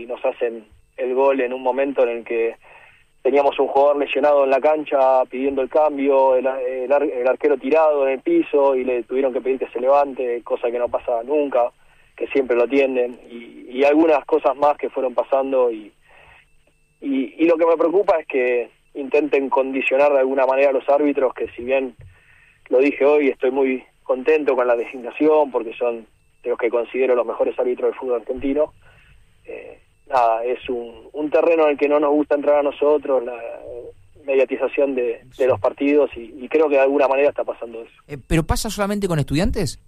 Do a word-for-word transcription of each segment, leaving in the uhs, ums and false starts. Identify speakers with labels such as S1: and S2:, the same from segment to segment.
S1: y nos hacen el gol en un momento en el que teníamos un jugador lesionado en la cancha pidiendo el cambio, el, el, ar, el arquero tirado en el piso y le tuvieron que pedir que se levante, cosa que no pasa nunca, que siempre lo atienden, y, y algunas cosas más que fueron pasando, y, y, y lo que me preocupa es que intenten condicionar de alguna manera a los árbitros, que si bien lo dije hoy, estoy muy contento con la designación porque son de los que considero los mejores árbitros del fútbol argentino. Eh, nada, es un, un terreno en el que no nos gusta entrar a nosotros, la mediatización de, de los partidos, y, y creo que de alguna manera está pasando eso.
S2: Eh, ¿Pero pasa solamente con Estudiantes?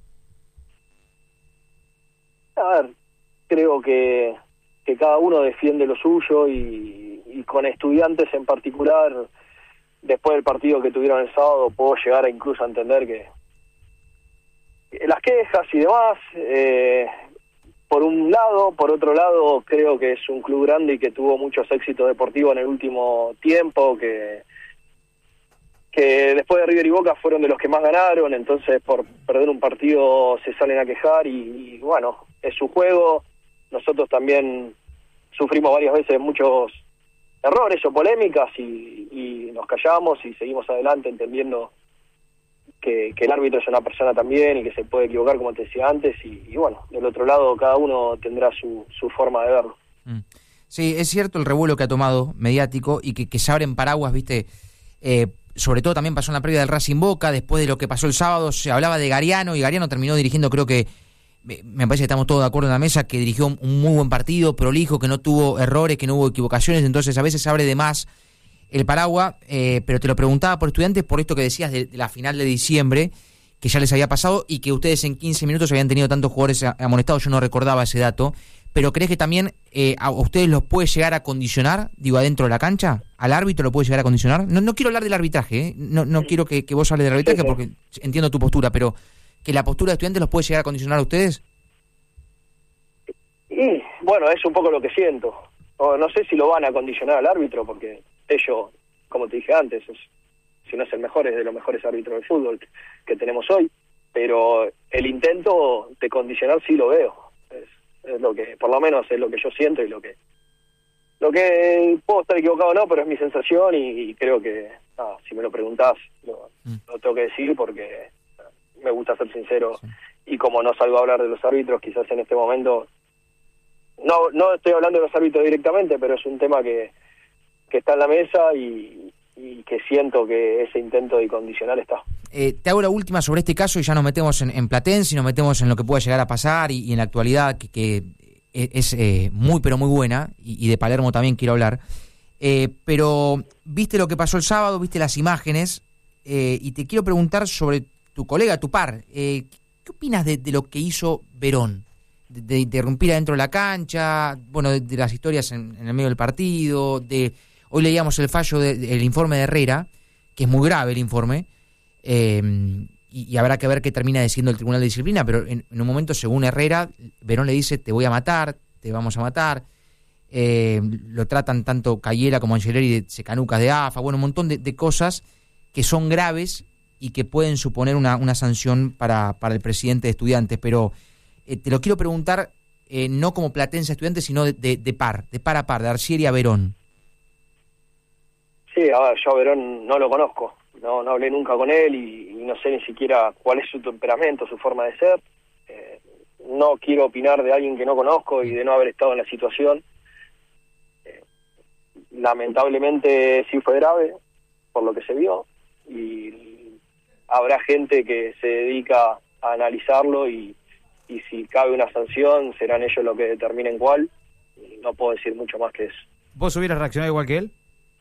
S1: A ver, creo que, que cada uno defiende lo suyo, y, y con Estudiantes en particular, después del partido que tuvieron el sábado, puedo llegar a incluso a entender que las quejas y demás, eh, por un lado, por otro lado, creo que es un club grande y que tuvo muchos éxitos deportivos en el último tiempo, que que después de River y Boca fueron de los que más ganaron, entonces por perder un partido se salen a quejar, y, y bueno, es su juego. Nosotros también sufrimos varias veces muchos errores o polémicas, y, y nos callamos y seguimos adelante entendiendo que, que el árbitro es una persona también y que se puede equivocar, como te decía antes, y, y bueno, del otro lado cada uno tendrá su, su forma de verlo.
S2: Sí, es cierto el revuelo que ha tomado mediático y que, que se abren paraguas, viste, eh, sobre todo también pasó en la previa del Racing Boca, después de lo que pasó el sábado se hablaba de Gariano, y Gariano terminó dirigiendo, creo que, me parece que estamos todos de acuerdo en la mesa, que dirigió un muy buen partido, prolijo, que no tuvo errores, que no hubo equivocaciones, entonces a veces se abre de más el paraguas, eh, pero te lo preguntaba por Estudiantes, por esto que decías de, de la final de diciembre, que ya les había pasado y que ustedes en quince minutos habían tenido tantos jugadores amonestados, yo no recordaba ese dato, pero ¿crees que también eh, a ustedes los puede llegar a condicionar, digo, adentro de la cancha? ¿Al árbitro lo puede llegar a condicionar? No, no quiero hablar del arbitraje, ¿eh? no, no quiero que, que vos hables del arbitraje porque entiendo tu postura, pero ¿que la postura de Estudiantes los puede llegar a condicionar a ustedes?
S1: Y bueno, es un poco lo que siento. No, no sé si lo van a condicionar al árbitro, porque ellos, como te dije antes, es, si no es el mejor, es de los mejores árbitros del fútbol que, que tenemos hoy, pero el intento de condicionar sí lo veo. Es, es lo que, por lo menos es lo que yo siento, y lo que lo que puedo estar equivocado o no, pero es mi sensación, y, y creo que, ah, si me lo preguntás, lo, mm. lo tengo que decir porque me gusta ser sincero, sí. Y como no salgo a hablar de los árbitros, quizás en este momento, no no estoy hablando de los árbitros directamente, pero es un tema que, que está en la mesa, y, y que siento que ese intento de condicionar está.
S2: Eh, te hago la última sobre este caso y ya nos metemos en, en Platense y nos metemos en lo que pueda llegar a pasar y, y en la actualidad, que, que es eh, muy pero muy buena, y, y de Palermo también quiero hablar. Eh, pero viste lo que pasó el sábado, viste las imágenes, eh, y te quiero preguntar sobre tu colega, tu par. Eh, ¿Qué opinas de, de lo que hizo Verón? De, de interrumpir adentro de la cancha, bueno, de, de las historias en, en el medio del partido, de hoy leíamos el fallo del de, informe de Herrera, que es muy grave el informe, eh, y, y habrá que ver qué termina diciendo el Tribunal de Disciplina, pero en, en un momento, según Herrera, Verón le dice, te voy a matar, te vamos a matar, eh, lo tratan tanto Cayela como Angeleri de secanucas de A F A, bueno, un montón de, de cosas que son graves y que pueden suponer una, una sanción para, para el presidente de Estudiantes, pero eh, te lo quiero preguntar, eh, no como Platense Estudiantes, sino de, de, de par, de par a par, de Arcieri a Verón.
S1: Sí, a ver, yo a Verón no lo conozco, no no hablé nunca con él, y, y no sé ni siquiera cuál es su temperamento, su forma de ser. Eh, no quiero opinar de alguien que no conozco y de no haber estado en la situación. Eh, lamentablemente sí fue grave, por lo que se vio, y habrá gente que se dedica a analizarlo, y, y si cabe una sanción, serán ellos los que determinen cuál, y no puedo decir mucho más que eso.
S3: ¿Vos hubieras reaccionado igual que él?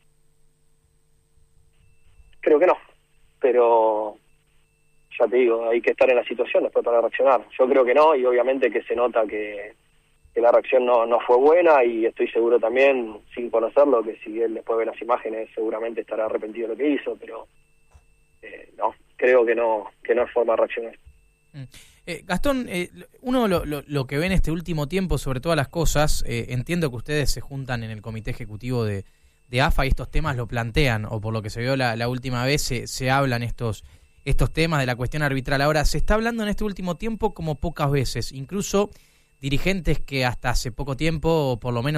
S1: Creo que no, pero ya te digo, hay que estar en la situación después para reaccionar. Yo creo que no, y obviamente que se nota que, que la reacción no, no fue buena, y estoy seguro también, sin conocerlo, que si él después ve las imágenes seguramente estará arrepentido de lo que hizo, pero eh, no, creo que no que no es forma de reaccionar.
S3: Eh, Gastón, eh, uno lo, lo, lo que ve en este último tiempo sobre todas las cosas, eh, entiendo que ustedes se juntan en el comité ejecutivo de de A F A y estos temas lo plantean, o por lo que se vio la, la última vez se, se hablan estos estos temas de la cuestión arbitral. Ahora, se está hablando en este último tiempo como pocas veces, incluso dirigentes que hasta hace poco tiempo, o por lo menos